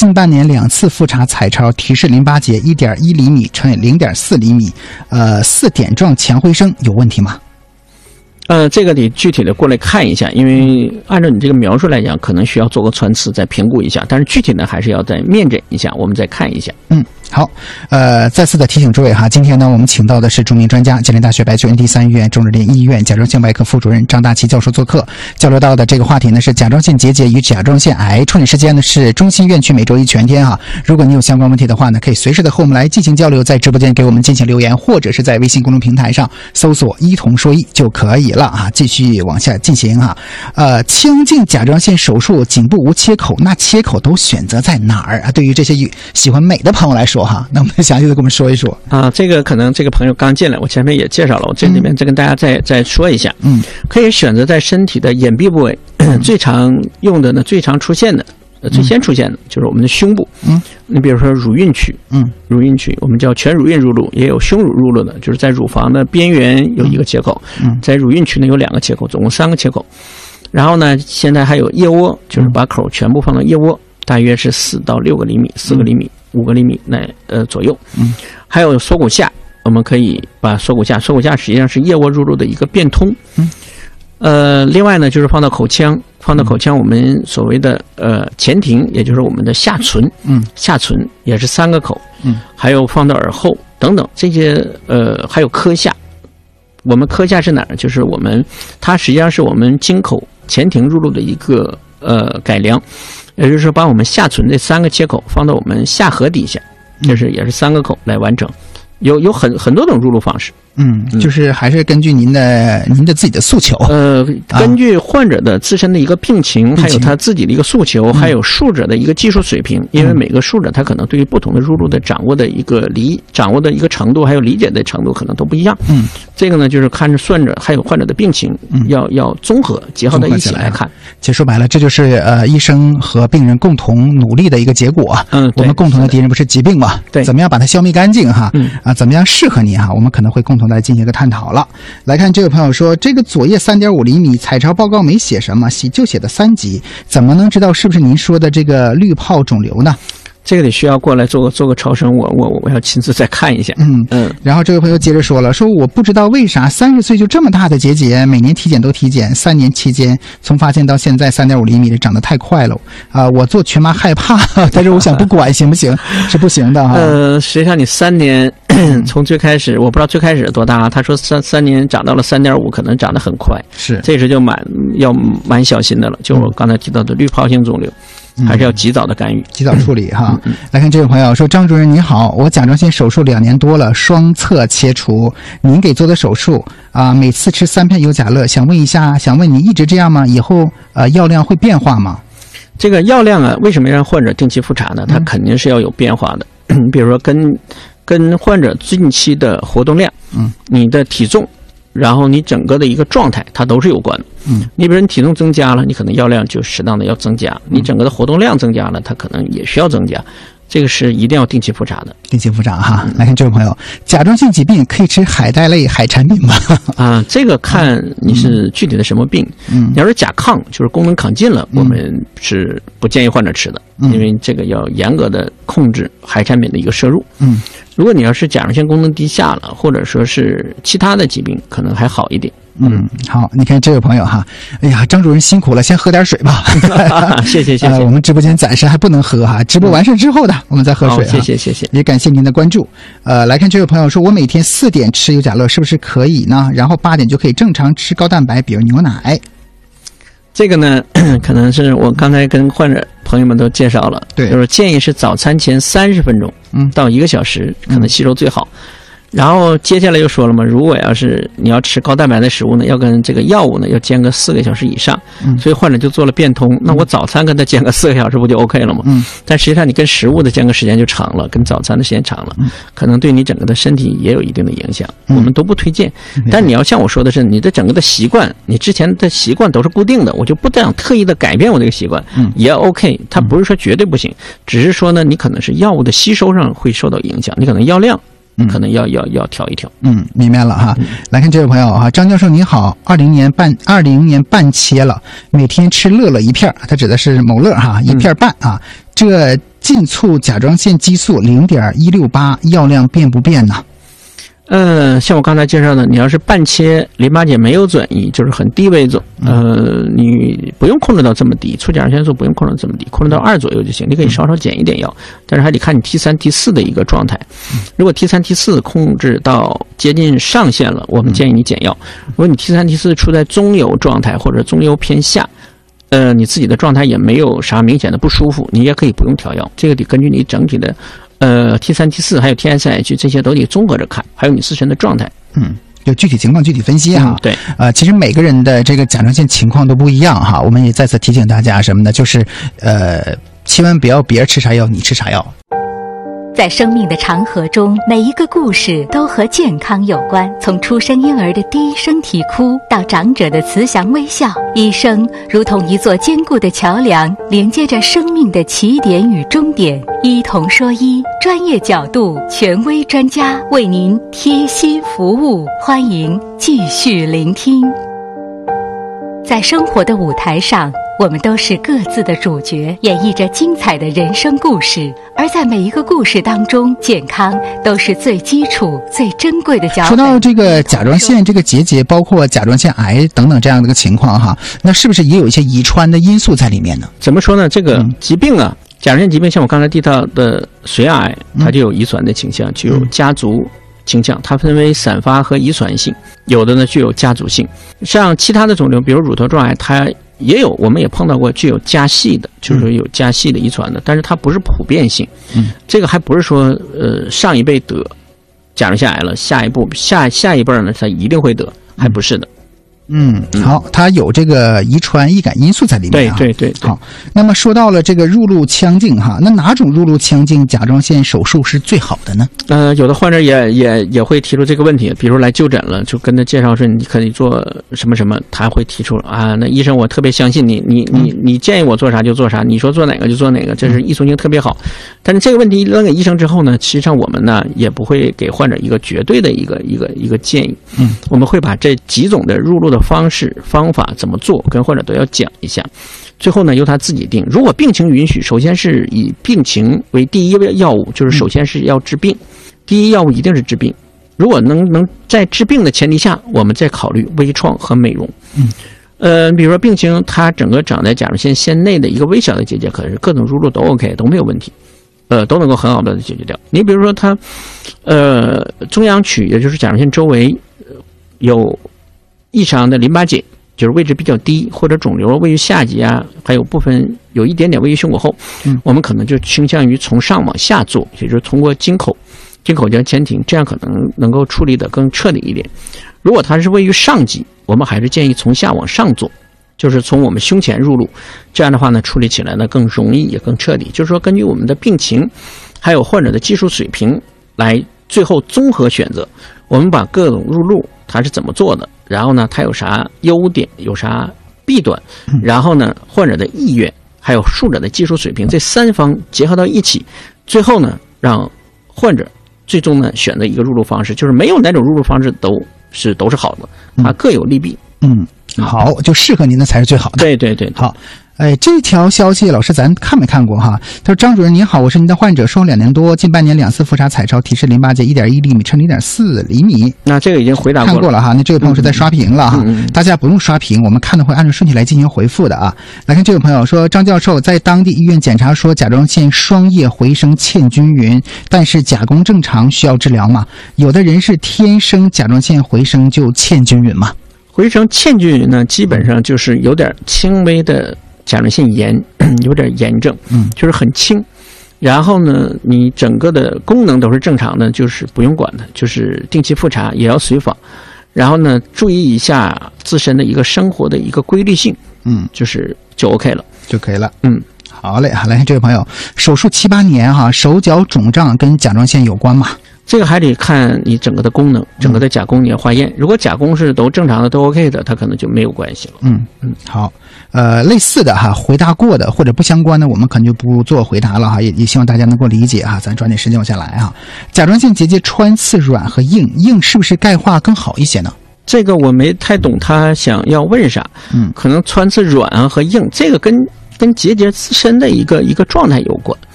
近半年2次复查彩超，提示淋巴结 1.1 厘米乘以 0.4 厘米，4点状强回声有问题吗？ 这个得具体的过来看一下，因为按照你这个描述来讲，可能需要做个穿刺再评估一下，但是具体呢还是要再面诊一下，我们再看一下。 好，再次的提醒诸位哈，今天呢我们请到的是著名专家，吉林大学白求恩第3医院中日联医院甲状腺外科副主任张大奇教授做客，交流到的这个话题呢是甲状腺结节与甲状腺癌，处理时间呢是中心院区每周一全天哈。如果你有相关问题的话呢，可以随时的和我们来进行交流，在直播间给我们进行留言，或者是在微信公众平台上搜索一同说一就可以了啊。继续往下进行哈，清镜甲状腺手术颈部无切口，那切口都选择在哪儿啊？对于这些喜欢美的朋友来说哈，那我们详细的跟我们说一说啊。这个可能这个朋友刚进来，我前面也介绍了，我这里面再跟大家再说一下。可以选择在身体的眼壁部位，最常用的呢，最常出现的。最先出现的就是我们的胸部，你比如说乳晕区，乳晕区我们叫全乳晕入路，也有胸乳入路的，就是在乳房的边缘有一个切口，在乳晕区呢有2个切口，总共3个切口。然后呢，现在还有腋窝，就是把口全部放到腋窝，大约是4到6个厘米，4个厘米、5个厘米左右。还有锁骨下，我们可以把锁骨下实际上是腋窝入路的一个变通。另外呢，就是放到口腔，我们所谓的前庭，也就是我们的下唇，下唇也是3个口，还有放到耳后等等这些，还有颏下。我们颏下是哪儿？就是它实际上是我们经口前庭入路的一个改良，也就是说把我们下唇这3个切口放到我们下颌底下，就是也是3个口来完成。有很多种入路方式。 就是还是根据您的自己的诉求， 根据患者的自身的一个病情，还有他自己的一个诉求，还有术者的一个技术水平，因为每个术者他可能对于不同的入路的掌握的一个程度，还有理解的程度可能都不一样。这个呢就是看着患者还有患者的病情，要综合结合在一起来看。 其实说白了，这就是医生和病人共同努力的一个结果。我们共同的敌人不是疾病嘛？对，怎么样把它消灭干净哈？怎么样适合你哈？我们可能会共同来进行一个探讨了。来看这位朋友说，这个左腋3.5厘米，彩超报告没写什么，就写的3级，怎么能知道是不是您说的这个滤泡肿瘤呢？ 这个得需要过来做个超声，我要亲自再看一下。 然后这位朋友接着说了，说我不知道为啥30岁就这么大的结节，每年体检都体检，3年期间从发现到现在3.5厘米的长得太快了我做全麻害怕，但是我想不管行不行？是不行的哈。 实际上你3年从最开始，我不知道最开始多大，他说三年长到了3.5，可能长得很快，是这时就要蛮小心的了。就我刚才提到的滤泡性肿瘤。还是要及早的干预， 及早处理哈。来看这位朋友说，张主任你好，我甲状腺手术2年多了，双侧切除，您给做的手术每次吃3片优甲乐，想问你一直这样吗？以后药量会变化吗？ 这个药量为什么让患者定期复查呢？它肯定是要有变化的。比如说跟患者近期的活动量，你的体重，然后你整个的一个状态，它都是有关的。你比如你体重增加了，你可能药量就适当的要增加；你整个的活动量增加了，它可能也需要增加。这个是一定要定期复查的。 定期复查哈。来看这位朋友，甲状腺疾病可以吃海带类海产品吗？ 这个看你是具体的什么病。你要是甲亢，就是功能亢进了，我们是不建议患者吃的，因为这个要严格的控制海产品的一个摄入。如果你要是甲状腺功能低下了，或者说是其他的疾病，可能还好一点。 好，你看这位朋友哈，哎呀，张主任辛苦了，先喝点水吧。 谢谢。 我们直播间暂时还不能喝哈，直播完事之后的我们再喝水。 谢谢。 也感谢您的关注。来看这位朋友说，我每天4点吃优甲乐是不是可以呢？然后8点就可以正常吃高蛋白，比如牛奶。 这个呢，可能是我刚才跟患者朋友们都介绍了，对，就是建议是早餐前30分钟，到1个小时，可能吸收最好。然后接下来又说了嘛，如果要是你要吃高蛋白的食物呢，要跟这个药物呢要间隔4个小时以上，所以患者就做了变通。那我早餐跟他间隔4个小时不就 OK 了吗？但实际上你跟食物的间隔时间就长了，跟早餐的时间长了，可能对你整个的身体也有一定的影响。我们都不推荐。但你要像我说的是，你的整个的习惯，你之前的习惯都是固定的，我就不这样特意的改变我这个习惯，也 OK。它不是说绝对不行，只是说呢，你可能是药物的吸收上会受到影响，你可能药量。可能要调一调。 明白了哈。来看这位朋友哈，张教授你好，20年半切了，每天吃乐乐1片，他指的是某乐哈，1片半啊。这近促甲状腺激素 0.168 药量变不变呢？ 像我刚才介绍的，你要是半切淋巴结没有转移，就是很低微种，你不用控制到这么低，促甲状腺素不用控制到这么低，控制到2左右就行。你可以稍稍减一点药，但是还得看你 T3、T4 的一个状态。如果 T3、T4 控制到接近上限了，我们建议你减药。如果你 T3、T4 处在中游状态或者中游偏下，你自己的状态也没有啥明显的不舒服，你也可以不用调药。这个得根据你整体的T3、T4 还有 TSH 这些都得综合着看，还有你自身的状态。 就具体情况具体分析哈。 对， 其实每个人的这个甲状腺情况都不一样哈。我们也再次提醒大家什么呢？就是千万不要别人吃啥药你吃啥药。 在生命的长河中，每一个故事都和健康有关。从出生婴儿的第一声啼哭，到长者的慈祥微笑，医生如同一座坚固的桥梁，连接着生命的起点与终点。医童说医，专业角度，权威专家为您贴心服务，欢迎继续聆听。在生活的舞台上，我们都是各自的主角，演绎着精彩的人生故事。而在每一个故事当中，健康都是最基础、最珍贵的脚本。 说到这个甲状腺这个结节，包括甲状腺癌等等这样的一个情况哈，那是不是也有一些遗传的因素在里面呢？ 怎么说呢？这个疾病啊，甲状腺疾病，像我刚才提到的髓癌，它就有遗传的倾向，就有家族倾向，它分为散发和遗传性，有的呢具有家族性。像其他的肿瘤，比如乳头状癌，它也有，我们也碰到过具有家系的，就是说有家系的遗传的，但是它不是普遍性。这个还不是说上一辈得甲状腺癌了，下一辈呢它一定会得，还不是的。 好，它有这个遗传易感因素在里面啊。 对。 好，那么说到了这个入路腔镜哈，那哪种入路腔镜甲状腺手术是最好的呢？有的患者也会提出这个问题，比如来就诊了，就跟他介绍说你可以做什么什么，他会提出啊，那医生我特别相信你，你建议我做啥就做啥，你说做哪个就做哪个，这是易从性特别好。但是这个问题扔给医生之后呢，实际上我们呢也不会给患者一个绝对的一个建议。我们会把这几种的入路的方式方法怎么做跟患者都要讲一下，最后呢由他自己定。如果病情允许，首先是以病情为第一要务，就是首先是要治病，第一要务一定是治病。如果能在治病的前提下，我们再考虑微创和美容。比如说病情它整个长在甲状腺腺内的一个微小的结节，可是各种入路都 OK， 都没有问题，都能够很好的解决掉。你比如说它中央区，也就是甲状腺周围有异常的淋巴结，就是位置比较低，或者肿瘤位于下棘啊，还有部分有一点点位于胸口后，我们可能就倾向于从上往下做，也就是通过经口将前庭，这样可能能够处理得更彻底一点。如果它是位于上棘，我们还是建议从下往上做，就是从我们胸前入路，这样的话呢，处理起来呢更容易也更彻底。就是说根据我们的病情还有患者的技术水平来最后综合选择，我们把各种入路它是怎么做的，然后呢它有啥优点有啥弊端，然后呢患者的意愿还有术者的技术水平，这三方结合到一起，最后呢让患者最终呢选择一个入路方式，就是没有哪种入路方式都是好的，它各有利弊。 好，就适合您的才是最好的。 对。 好，这条消息老师咱看没看过哈？他说：“张主任您好，我是您的患者，双2年多，近半年2次复查彩超提示淋巴结1.1厘米乘0.4厘米。” 那这个已经回答看过了哈。那这位朋友是在刷屏了哈，大家不用刷屏，我们看的会按照顺序来进行回复的啊。来看这位朋友说，张教授在当地医院检查说甲状腺双叶回声欠均匀，但是甲功正常，需要治疗吗？有的人是天生甲状腺回声就欠均匀吗？ 回声欠均匀呢，基本上就是有点轻微的甲状腺炎，有点炎症，就是很轻。然后呢，你整个的功能都是正常的，就是不用管的，就是定期复查也要随访。然后呢，注意一下自身的一个生活的一个规律性，就 OK 了， 就可以了。好嘞，好嘞，这位朋友，手术7、8年哈，手脚肿胀跟甲状腺有关吗？ 这个还得看你整个的功能，整个的甲功你要化验。如果甲功是都正常的，都 OK 的，它可能就没有关系了。 好，类似的哈，回答过的或者不相关的，我们可能就不做回答了哈，也希望大家能够理解哈，咱抓紧时间往下来哈。甲状腺结节穿刺软和硬是不是钙化更好一些呢？ 这个我没太懂他想要问啥，可能穿刺软和硬，这个跟结节自身的一个状态有关。